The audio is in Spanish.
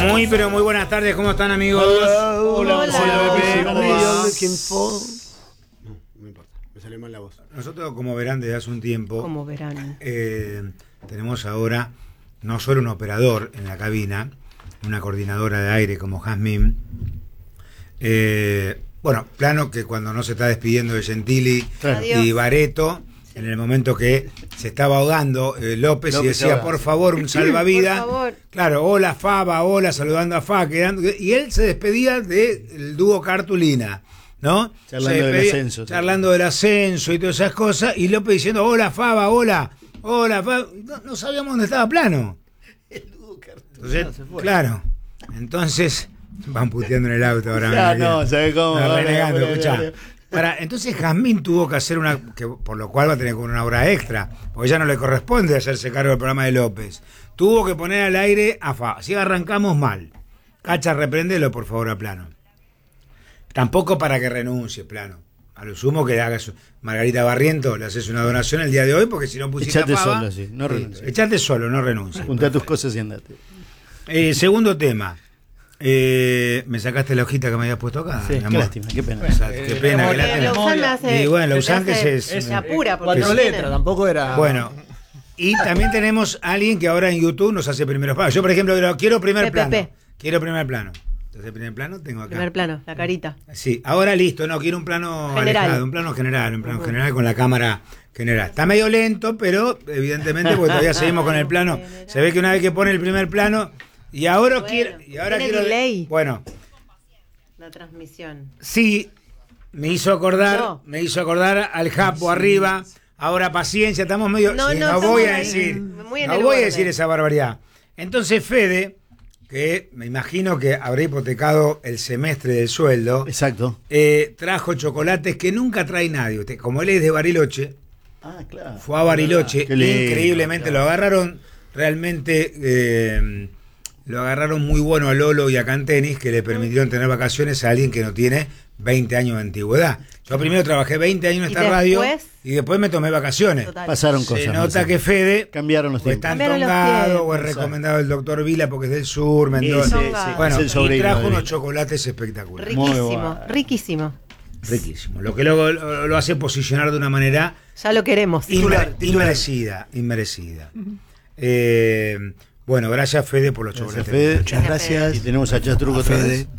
Muy, pero muy buenas tardes, ¿cómo están, amigos? Hola. ¿Cómo va? No importa, me salió mal la voz. Nosotros, como verán, desde hace un tiempo, Como verán. tenemos ahora no solo un operador en la cabina, una coordinadora de aire como Jazmín. Bueno, Plano, que cuando no se está despidiendo de Gentili y Bareto, en el momento que se estaba ahogando López y decía, por favor, un salvavidas. Por favor. Claro, hola Faba, hola, saludando a Fa, y él se despedía del dúo Cartulina, ¿no? Charlando del ascenso. Charlando del ascenso y todas esas cosas, y López diciendo, hola Faba, hola Faba. No sabíamos dónde estaba Plano. El dúo Cartulina. Entonces, claro, entonces van puteando en el auto ahora. Ya no, ¿sabes cómo? Renegando, escuchá. Entonces Jazmín tuvo que hacer por lo cual va a tener que una hora extra, porque ya no le corresponde hacerse cargo del programa de López. Tuvo que poner al aire a Fa. Si arrancamos mal, Cacha, repréndelo por favor a Plano. Tampoco para que renuncie, Plano. A lo sumo que hagas Margarita Barriento, le haces una donación el día de hoy, porque si no pusiste Echate a Fava, solo, sí, no renuncies. Echate solo, no renuncies. Junta tus cosas y andate. Segundo tema. Me sacaste la hojita que me habías puesto acá. Sí, mi qué amor. lástima, qué pena. O sea, qué pena que la tenés. Lausanne me hace. Y bueno, Lausanne me que hace- se me apura. porque 4 tiene- letras, tampoco era. Bueno, y también tenemos a alguien que ahora en YouTube nos hace primeros planos. Yo, por ejemplo, quiero primer PPP. plano. Quiero primer plano. Entonces, primer plano tengo acá. Primer plano, la carita. Sí, ahora listo, no, quiero un plano General. alejado, un plano general con la cámara general. Está medio lento, pero evidentemente porque todavía seguimos con el plano. Se ve que una vez que pone el primer plano, y ahora Bueno, quiero tiene delay. Bueno, La transmisión. sí, me hizo acordar al Japo arriba. Ahora paciencia, estamos medio. No, sí, no, no voy estamos a ahí, decir. muy en No el voy a borde. decir esa barbaridad. Entonces, Fede, que me imagino que habrá hipotecado el semestre del sueldo, Exacto. trajo chocolates que nunca trae nadie. Como él es de Bariloche, Ah, claro. fue a Bariloche, Qué lindo, increíblemente claro. lo agarraron, realmente lo agarraron muy bueno a Lolo y a Cantenis, que le permitieron tener vacaciones a alguien que no tiene 20 años de antigüedad. Yo primero trabajé 20 años en ¿Y esta radio después? y después me tomé vacaciones. Total. Pasaron Se cosas. nota ¿no? que Fede Cambiaron los o tiempos. está Cambiaron los entongado o es tiempos. recomendado el doctor Vila porque es del sur, Mendoza. Sí, sí, Bueno, es el y sobrino trajo de unos Vila. chocolates espectaculares. Muy Riquísimo, bueno. riquísimo. Riquísimo. Lo que luego lo hace posicionar de una manera Ya lo queremos. inmerecida. Bueno, gracias Fede por los Gracias, chocolates. Fede. Muchas gracias. Y tenemos a Chatruco otra vez.